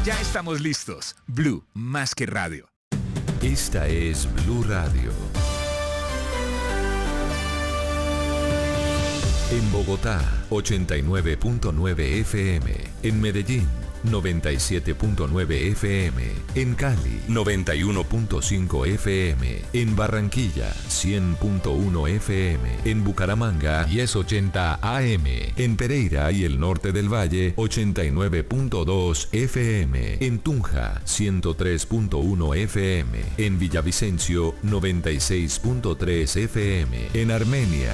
Ya estamos listos. Blue, más que radio. Esta es Blue Radio. En Bogotá, 89.9 FM. En Medellín, 97.9 FM. En Cali, 91.5 FM. En Barranquilla, 100.1 FM. En Bucaramanga, 1080 AM. En Pereira y el norte del Valle, 89.2 FM. En Tunja, 103.1 FM. En Villavicencio, 96.3 FM. En Armenia,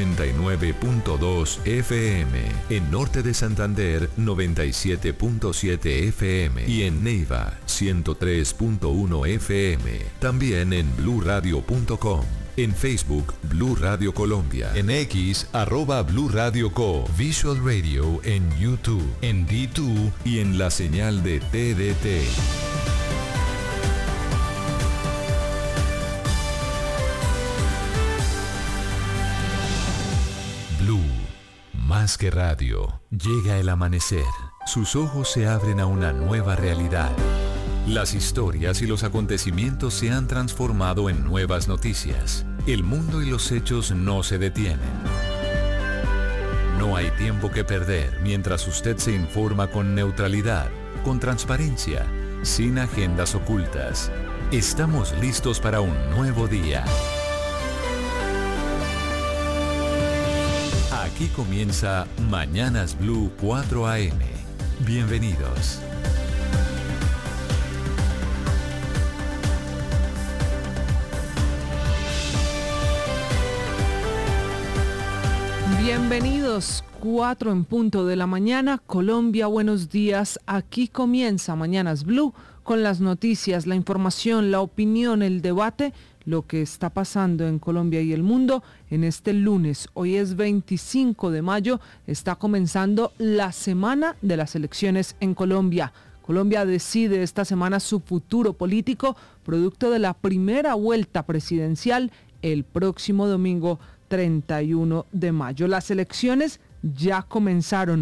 89.2 FM. En norte de Santander, 97.7 FM y en Neiva 103.1 FM. También en bluradio.com. En Facebook, Blue Radio Colombia. En X, @Blue Radio Co. Visual Radio en YouTube, en D2 y en la señal de TDT. Blue, más que radio. Llega el amanecer. Sus ojos se abren a una nueva realidad. Las historias y los acontecimientos se han transformado en nuevas noticias. El mundo y los hechos no se detienen. No hay tiempo que perder mientras usted se informa con neutralidad, con transparencia, sin agendas ocultas. Estamos listos para un nuevo día. Aquí comienza Mañanas Blue 4 AM. Bienvenidos. Bienvenidos, 4 en punto de la mañana, Colombia, buenos días. Aquí comienza Mañanas Blue con las noticias, la información, la opinión, el debate, lo que está pasando en Colombia y el mundo en este lunes. Hoy es 25 de mayo, está comenzando la semana de las elecciones en Colombia. Colombia decide esta semana su futuro político, producto de la primera vuelta presidencial el próximo domingo 31 de mayo. Las elecciones ya comenzaron.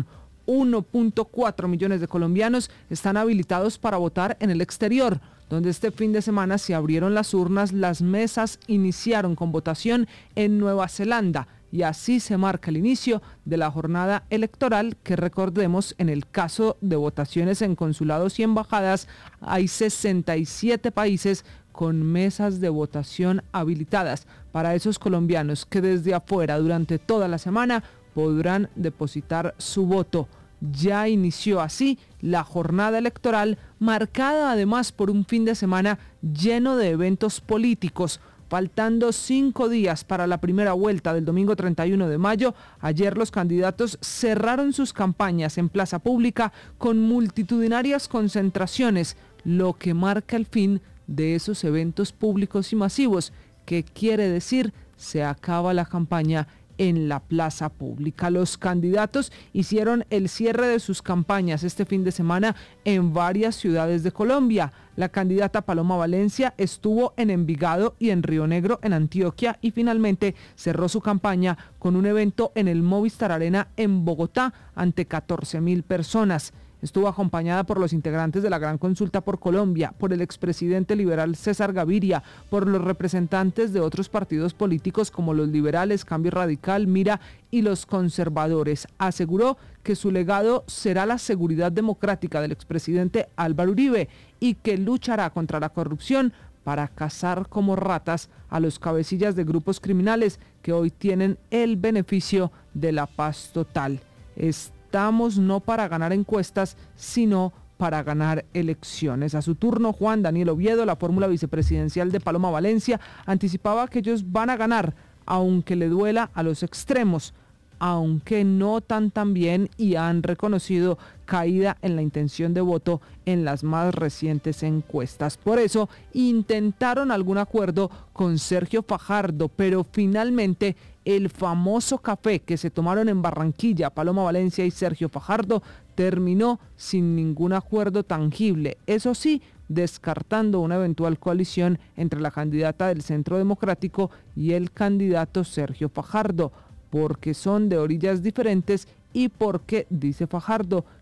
1.4 millones de colombianos están habilitados para votar en el exterior, donde este fin de semana se abrieron las urnas, las mesas iniciaron con votación en Nueva Zelanda y así se marca el inicio de la jornada electoral que, recordemos, en el caso de votaciones en consulados y embajadas hay 67 países con mesas de votación habilitadas para esos colombianos que desde afuera durante toda la semana podrán depositar su voto. Ya inició así la jornada electoral, marcada además por un fin de semana lleno de eventos políticos. Faltando 5 días para la primera vuelta del domingo 31 de mayo, ayer los candidatos cerraron sus campañas en plaza pública con multitudinarias concentraciones, lo que marca el fin de esos eventos públicos y masivos, que quiere decir se acaba la campaña en la plaza pública. Los candidatos hicieron el cierre de sus campañas este fin de semana en varias ciudades de Colombia. La candidata Paloma Valencia estuvo en Envigado y en Río Negro, en Antioquia, y finalmente cerró su campaña con un evento en el Movistar Arena en Bogotá ante 14.000 personas. Estuvo acompañada por los integrantes de la Gran Consulta por Colombia, por el expresidente liberal César Gaviria, por los representantes de otros partidos políticos como los liberales, Cambio Radical, Mira y los conservadores. Aseguró que su legado será la seguridad democrática del expresidente Álvaro Uribe y que luchará contra la corrupción para cazar como ratas a los cabecillas de grupos criminales que hoy tienen el beneficio de la paz total. Estamos no para ganar encuestas, sino para ganar elecciones. A su turno, Juan Daniel Oviedo, la fórmula vicepresidencial de Paloma Valencia, anticipaba que ellos van a ganar, aunque le duela a los extremos, aunque no tan bien, y han reconocido caída en la intención de voto en las más recientes encuestas. Por eso intentaron algún acuerdo con Sergio Fajardo, pero finalmente el famoso café que se tomaron en Barranquilla, Paloma Valencia y Sergio Fajardo, terminó sin ningún acuerdo tangible. Eso sí, descartando una eventual coalición entre la candidata del Centro Democrático y el candidato Sergio Fajardo, porque son de orillas diferentes y porque, dice Fajardo,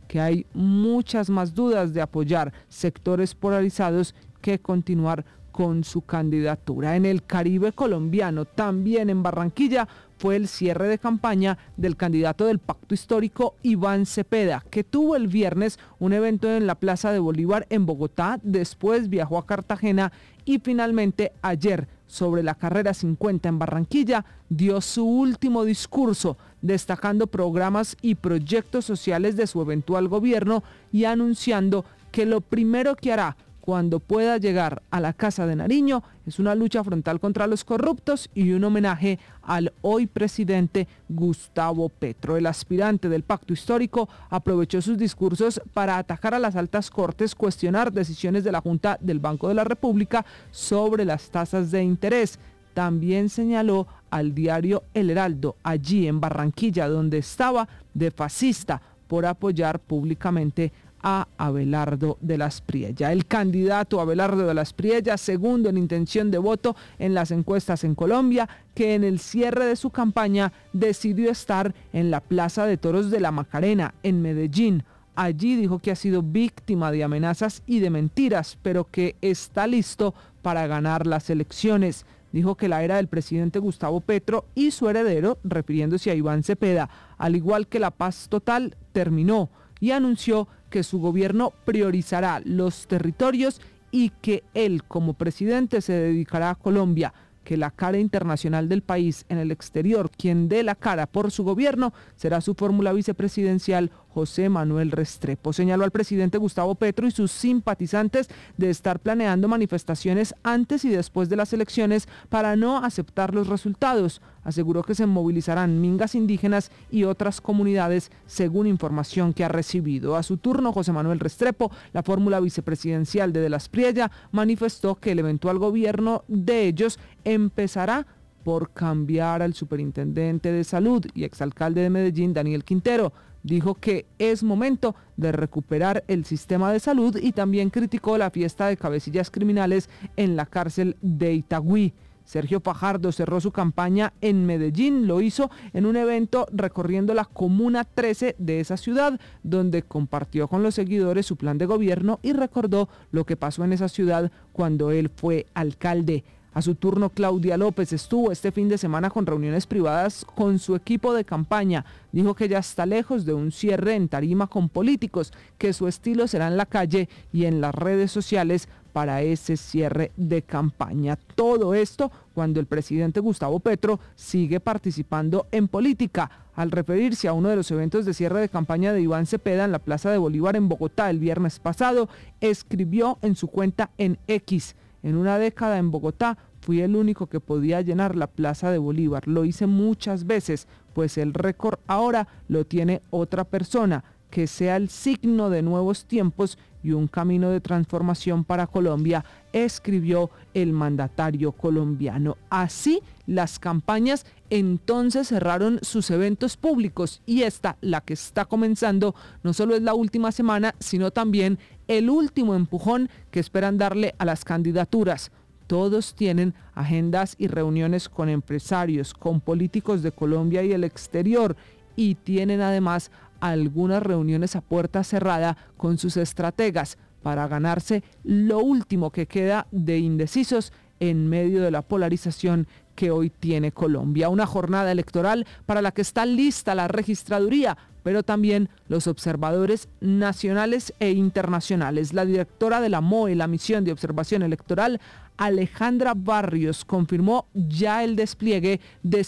que hay muchas más dudas de apoyar sectores polarizados que continuar con su candidatura. En el Caribe colombiano, también en Barranquilla, fue el cierre de campaña del candidato del Pacto Histórico, Iván Cepeda, que tuvo el viernes un evento en la Plaza de Bolívar en Bogotá, después viajó a Cartagena y finalmente ayer, sobre la carrera 50 en Barranquilla, dio su último discurso, destacando programas y proyectos sociales de su eventual gobierno y anunciando que lo primero que hará cuando pueda llegar a la Casa de Nariño es una lucha frontal contra los corruptos y un homenaje al hoy presidente Gustavo Petro. El aspirante del Pacto Histórico aprovechó sus discursos para atacar a las altas cortes, cuestionar decisiones de la Junta del Banco de la República sobre las tasas de interés. También señaló al diario El Heraldo, allí en Barranquilla, donde estaba, de fascista por apoyar públicamente a Abelardo de las Priella. El candidato Abelardo de las Priella, segundo en intención de voto en las encuestas en Colombia, que en el cierre de su campaña decidió estar en la Plaza de Toros de la Macarena, en Medellín. Allí dijo que ha sido víctima de amenazas y de mentiras, pero que está listo para ganar las elecciones. Dijo que la era del presidente Gustavo Petro y su heredero, refiriéndose a Iván Cepeda, al igual que la paz total, terminó, y anunció que su gobierno priorizará los territorios y que él como presidente se dedicará a Colombia, que la cara internacional del país en el exterior, quien dé la cara por su gobierno, será su fórmula vicepresidencial José Manuel Restrepo. Señaló al presidente Gustavo Petro y sus simpatizantes de estar planeando manifestaciones antes y después de las elecciones para no aceptar los resultados. Aseguró que se movilizarán mingas indígenas y otras comunidades según información que ha recibido. A su turno, José Manuel Restrepo, la fórmula vicepresidencial de las Priella, manifestó que el eventual gobierno de ellos empezará por cambiar al superintendente de salud y exalcalde de Medellín, Daniel Quintero. Dijo que es momento de recuperar el sistema de salud y también criticó la fiesta de cabecillas criminales en la cárcel de Itagüí. Sergio Fajardo cerró su campaña en Medellín, lo hizo en un evento recorriendo la Comuna 13 de esa ciudad, donde compartió con los seguidores su plan de gobierno y recordó lo que pasó en esa ciudad cuando él fue alcalde. A su turno, Claudia López estuvo este fin de semana con reuniones privadas con su equipo de campaña. Dijo que ya está lejos de un cierre en tarima con políticos, que su estilo será en la calle y en las redes sociales para ese cierre de campaña. Todo esto cuando el presidente Gustavo Petro sigue participando en política. Al referirse a uno de los eventos de cierre de campaña de Iván Cepeda en la Plaza de Bolívar en Bogotá el viernes pasado, escribió en su cuenta en X: en una década en Bogotá fui el único que podía llenar la Plaza de Bolívar. Lo hice muchas veces, pues el récord ahora lo tiene otra persona. Que sea el signo de nuevos tiempos y un camino de transformación para Colombia, escribió el mandatario colombiano. Así, las campañas entonces cerraron sus eventos públicos y esta, la que está comenzando, no solo es la última semana, sino también el último empujón que esperan darle a las candidaturas. Todos tienen agendas y reuniones con empresarios, con políticos de Colombia y el exterior, y tienen además algunas reuniones a puerta cerrada con sus estrategas para ganarse lo último que queda de indecisos en medio de la polarización que hoy tiene Colombia. Una jornada electoral para la que está lista la registraduría, pero también los observadores nacionales e internacionales. La directora de la MOE, la Misión de Observación Electoral, Alejandra Barrios, confirmó ya el despliegue de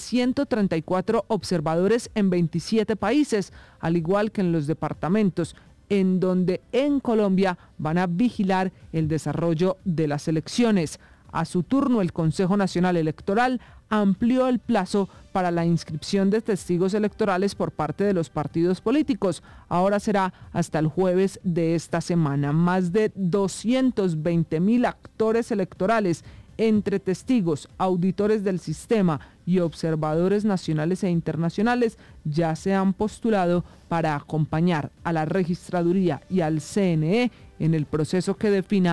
134 observadores en 27 países, al igual que en los departamentos, en donde en Colombia van a vigilar el desarrollo de las elecciones. A su turno, el Consejo Nacional Electoral amplió el plazo para la inscripción de testigos electorales por parte de los partidos políticos. Ahora será hasta el jueves de esta semana. Más de 220.000 actores electorales, entre testigos, auditores del sistema y observadores nacionales e internacionales, ya se han postulado para acompañar a la registraduría y al CNE en el proceso que defina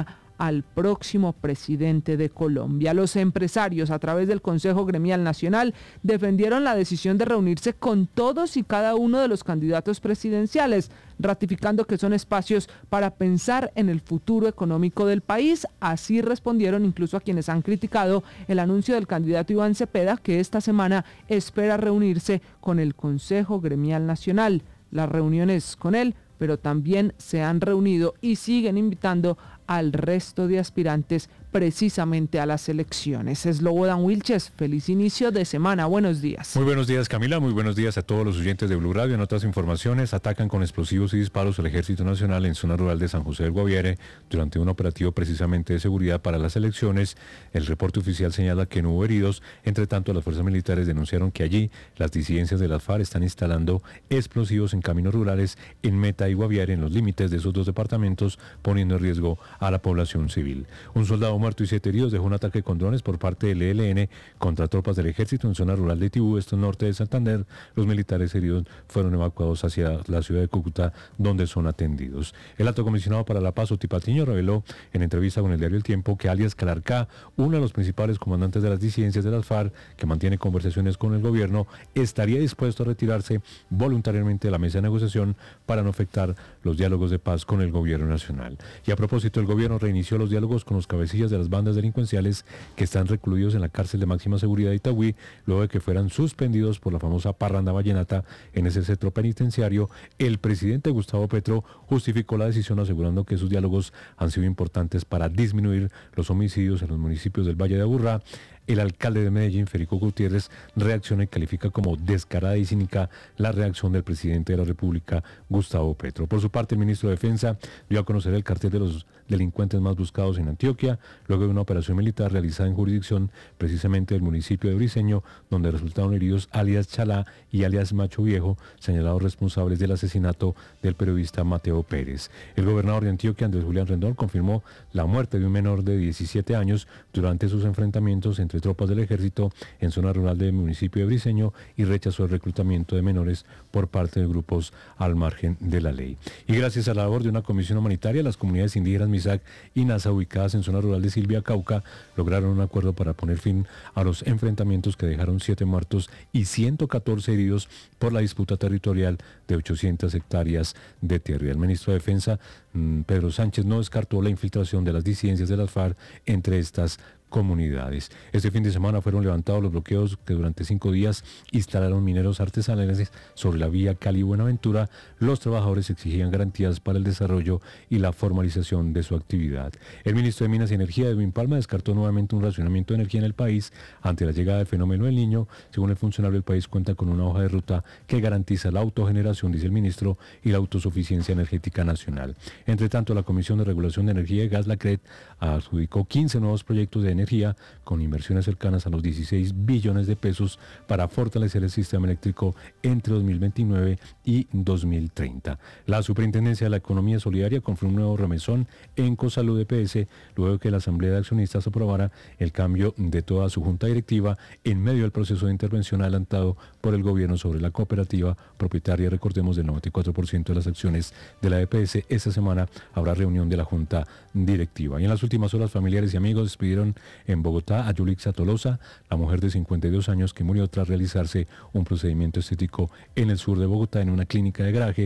al próximo presidente de Colombia. Los empresarios, a través del Consejo Gremial Nacional, defendieron la decisión de reunirse con todos y cada uno de los candidatos presidenciales, ratificando que son espacios para pensar en el futuro económico del país. Así respondieron incluso a quienes han criticado el anuncio del candidato Iván Cepeda, que esta semana espera reunirse con el Consejo Gremial Nacional. Las reuniones con él, pero también se han reunido y siguen invitando al resto de aspirantes precisamente a las elecciones. Slobodan Wilches, feliz inicio de semana. Buenos días. Muy buenos días, Camila. Muy buenos días a todos los oyentes de Blue Radio. En otras informaciones, atacan con explosivos y disparos al Ejército Nacional en zona rural de San José del Guaviare durante un operativo precisamente de seguridad para las elecciones. El reporte oficial señala que no hubo heridos. Entre tanto, las fuerzas militares denunciaron que allí las disidencias de las FARC están instalando explosivos en caminos rurales en Meta y Guaviare, en los límites de esos dos departamentos, poniendo en riesgo a la población civil. Un soldado muerto y 7 heridos dejó un ataque con drones por parte del ELN contra tropas del ejército en zona rural de Tibú, esto norte de Santander. Los militares heridos fueron evacuados hacia la ciudad de Cúcuta, donde son atendidos. El alto comisionado para la paz, Oti Patiño, reveló en entrevista con el diario El Tiempo que alias Calarcá, uno de los principales comandantes de las disidencias de las FARC, que mantiene conversaciones con el gobierno, estaría dispuesto a retirarse voluntariamente de la mesa de negociación para no afectar los diálogos de paz con el gobierno nacional. Y a propósito, el gobierno reinició los diálogos con los cabecillas de las bandas delincuenciales que están recluidos en la cárcel de máxima seguridad de Itagüí, luego de que fueran suspendidos por la famosa parranda vallenata en ese centro penitenciario. El presidente Gustavo Petro justificó la decisión asegurando que sus diálogos han sido importantes para disminuir los homicidios en los municipios del Valle de Aburrá. El alcalde de Medellín, Federico Gutiérrez, reacciona y califica como descarada y cínica la reacción del presidente de la República, Gustavo Petro. Por su parte, el ministro de Defensa dio a conocer el cartel de los delincuentes más buscados en Antioquia, luego de una operación militar realizada en jurisdicción precisamente del municipio de Briceño, donde resultaron heridos alias Chalá y alias Macho Viejo, señalados responsables del asesinato del periodista Mateo Pérez. El gobernador de Antioquia, Andrés Julián Rendón, confirmó la muerte de un menor de 17 años durante sus enfrentamientos entre tropas del ejército en zona rural del municipio de Briceño y rechazó el reclutamiento de menores por parte de grupos al margen de la ley. Y gracias a la labor de una comisión humanitaria, las comunidades indígenas Misac y Nasa, ubicadas en zona rural de Silvia, Cauca, lograron un acuerdo para poner fin a los enfrentamientos que dejaron 7 muertos y 114 heridos por la disputa territorial de 800 hectáreas de tierra. El ministro de Defensa, Pedro Sánchez, no descartó la infiltración de las disidencias de las FARC entre estas comunidades. Este fin de semana fueron levantados los bloqueos que durante 5 días instalaron mineros artesanales sobre la vía Cali-Buenaventura. Los trabajadores exigían garantías para el desarrollo y la formalización de su actividad. El ministro de Minas y Energía, Edwin Palma, descartó nuevamente un racionamiento de energía en el país ante la llegada del fenómeno del Niño. Según el funcionario, el país cuenta con una hoja de ruta que garantiza la autogeneración, dice el ministro, y la autosuficiencia energética nacional. Entre tanto, la Comisión de Regulación de Energía y Gas, la CREG, adjudicó 15 nuevos proyectos de energía con inversiones cercanas a los 16 billones de pesos para fortalecer el sistema eléctrico entre 2029 y 2030. La Superintendencia de la Economía Solidaria confirmó un nuevo remesón en Cosalud EPS luego de que la Asamblea de Accionistas aprobara el cambio de toda su junta directiva en medio del proceso de intervención adelantado por el gobierno sobre la cooperativa propietaria, recordemos, del 94% de las acciones de la EPS. Esta semana habrá reunión de la junta directiva. Y en las últimas horas, familiares y amigos despidieron en Bogotá a Yulixa Tolosa, la mujer de 52 años que murió tras realizarse un procedimiento estético en el sur de Bogotá, en una clínica de garaje.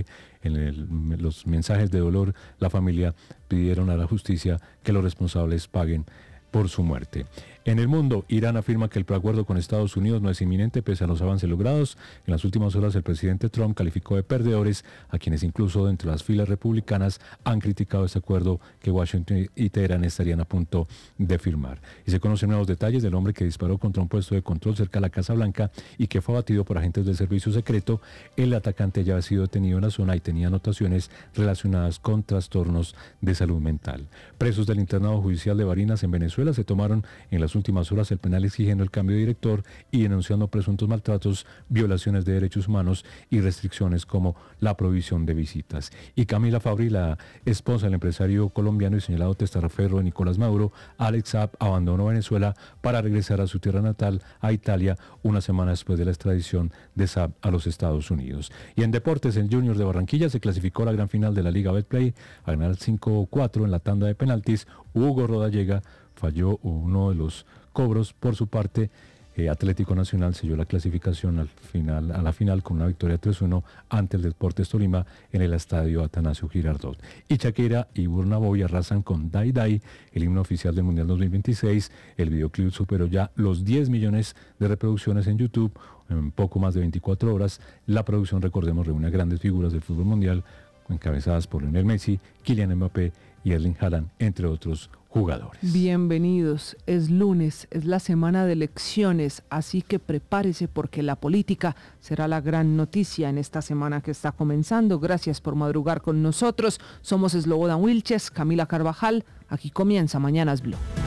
En los mensajes de dolor, la familia pidieron a la justicia que los responsables paguen por su muerte. En el mundo, Irán afirma que el preacuerdo con Estados Unidos no es inminente pese a los avances logrados. En las últimas horas, el presidente Trump calificó de perdedores a quienes incluso entre las filas republicanas han criticado este acuerdo que Washington y Teherán estarían a punto de firmar. Y se conocen nuevos detalles del hombre que disparó contra un puesto de control cerca de la Casa Blanca y que fue abatido por agentes del servicio secreto. El atacante ya ha sido detenido en la zona y tenía anotaciones relacionadas con trastornos de salud mental. Presos del internado judicial de Barinas en Venezuela Venezuela se tomaron en las últimas horas el penal exigiendo el cambio de director y denunciando presuntos maltratos, violaciones de derechos humanos y restricciones como la prohibición de visitas. Y Camila Fabri, la esposa del empresario colombiano y señalado testaferro de Nicolás Maduro, Alex Saab, abandonó Venezuela para regresar a su tierra natal, a Italia, una semana después de la extradición de Saab a los Estados Unidos. Y en deportes, el Junior de Barranquilla se clasificó a la gran final de la Liga Betplay a ganar 5-4 en la tanda de penaltis. Hugo Rodallega falló uno de los cobros. Por su parte, Atlético Nacional selló la clasificación a la final con una victoria 3-1 ante el Deportes Tolima en el estadio Atanasio Girardot. Y Shakira y Burna Boy arrasan con Dai Dai, el himno oficial del Mundial 2026. El videoclip superó ya los 10 millones de reproducciones en YouTube en poco más de 24 horas. La producción, recordemos, reúne a grandes figuras del fútbol mundial, encabezadas por Lionel Messi, Kylian Mbappé y Erling Haaland, entre otros jugadores. Bienvenidos, es lunes, es la semana de elecciones, así que prepárese porque la política será la gran noticia en esta semana que está comenzando. Gracias por madrugar con nosotros. Somos Slobodan Wilches, Camila Carvajal. Aquí comienza Mañanas Blue.